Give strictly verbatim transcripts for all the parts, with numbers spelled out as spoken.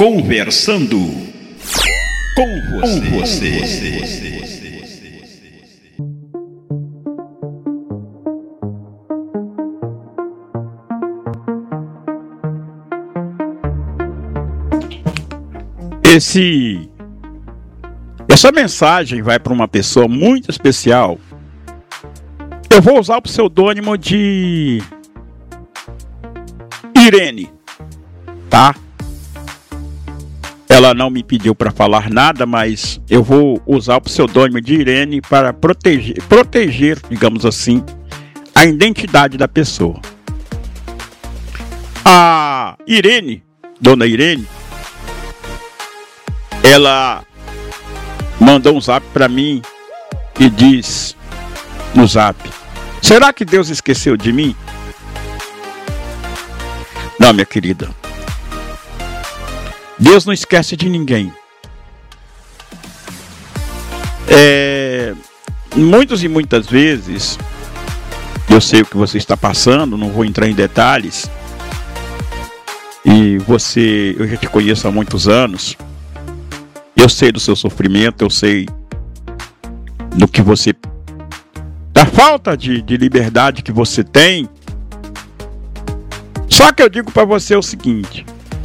Conversando com você. Com você. Esse, essa mensagem vai para uma pessoa muito especial. Eu vou usar o pseudônimo de Irene, tá? Ela não me pediu para falar nada, mas eu vou usar o pseudônimo de Irene para proteger, proteger, digamos assim, a identidade da pessoa. A Irene, dona Irene, ela mandou um zap para mim e diz no zap: será que Deus esqueceu de mim? Não, minha querida. Deus não esquece de ninguém. É, muitas e muitas vezes, eu sei o que você está passando, não vou entrar em detalhes. E você, eu já te conheço há muitos anos. Eu sei do seu sofrimento, eu sei do que você, da falta de, de liberdade que você tem. Só que eu digo para você o seguinte: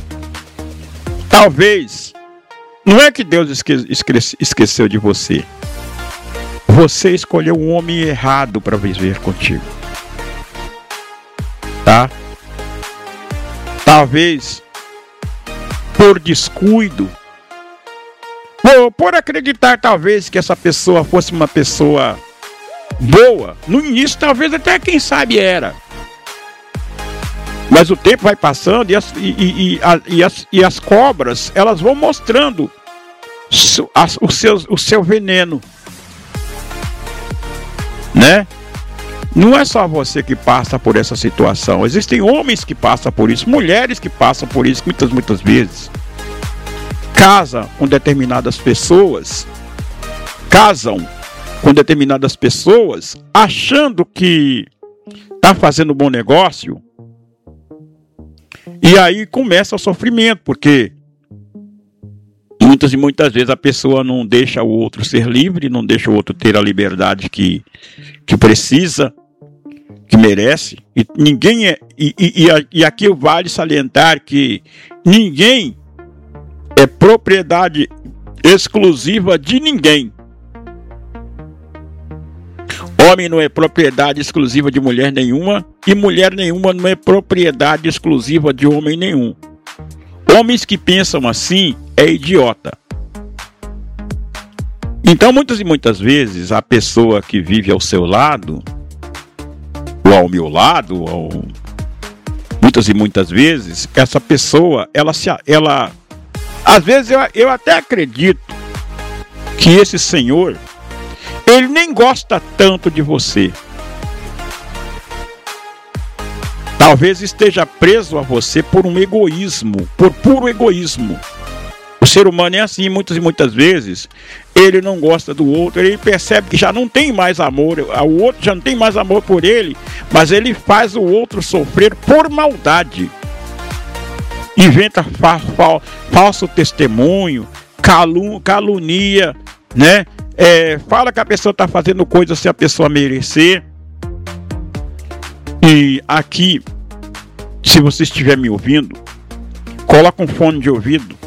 talvez, não é que Deus esque, esque, esqueceu de você. Você escolheu um homem errado para viver contigo. Tá? Talvez, por descuido, por, por acreditar talvez que essa pessoa fosse uma pessoa boa. No início, talvez até quem sabe era. Mas o tempo vai passando e as, e, e, e, a, e, as, e as cobras, elas vão mostrando su, as, o, seu, o seu veneno, né? Não é só você que passa por essa situação. Existem homens que passam por isso, mulheres que passam por isso muitas, muitas vezes. Casam com determinadas pessoas, casam com determinadas pessoas, achando que está fazendo um bom negócio. E aí começa o sofrimento, porque muitas e muitas vezes a pessoa não deixa o outro ser livre, não deixa o outro ter a liberdade que, que precisa, que merece. E ninguém é. E, e, e aqui vale salientar que ninguém é propriedade exclusiva de ninguém. Homem não é propriedade exclusiva de mulher nenhuma, e mulher nenhuma não é propriedade exclusiva de homem nenhum. Homens que pensam assim é idiota. Então, muitas e muitas vezes, a pessoa que vive ao seu lado, ou ao meu lado, ou muitas e muitas vezes, essa pessoa, ela se, ela, às vezes eu, eu até acredito que esse senhor, ele nem gosta tanto de você. Talvez esteja preso a você por um egoísmo, por puro egoísmo. O ser humano é assim, muitas e muitas vezes, ele não gosta do outro, ele percebe que já não tem mais amor, o outro já não tem mais amor por ele, mas ele faz o outro sofrer por maldade. Inventa fa fa falso testemunho, calun calunia, né? É, fala que a pessoa está fazendo coisa se a pessoa merecer. E aqui, se você estiver me ouvindo, coloca um fone de ouvido,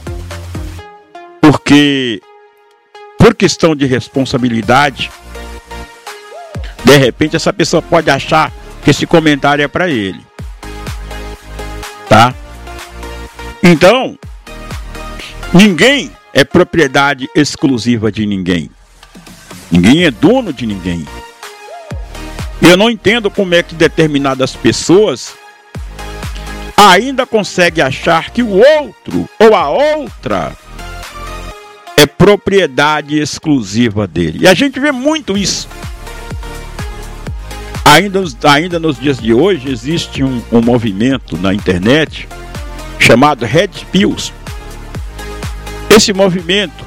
porque por questão de responsabilidade, de repente essa pessoa pode achar que esse comentário é para ele, tá? Então, ninguém é propriedade exclusiva de ninguém. Ninguém é dono de ninguém. Eu não entendo como é que determinadas pessoas ainda conseguem achar que o outro ou a outra é propriedade exclusiva dele. E a gente vê muito isso. Ainda, ainda nos dias de hoje existe um, um movimento na internet chamado Red Pills. Esse movimento,